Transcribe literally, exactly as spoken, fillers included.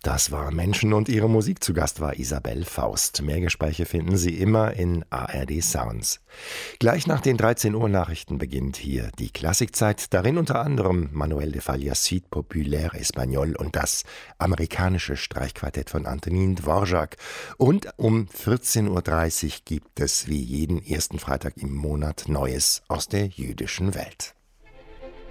Das war Menschen und ihre Musik. Zu Gast war Isabelle Faust. Mehr Gespräche finden Sie immer in A R D Sounds. Gleich nach den dreizehn Uhr Nachrichten beginnt hier die Klassikzeit. Darin unter anderem Manuel de Fallas Suite Populaire Espagnol und das amerikanische Streichquartett von Antonin Dvorak. Und um vierzehn Uhr dreißig gibt es wie jeden ersten Freitag im Monat Neues aus der jüdischen Welt.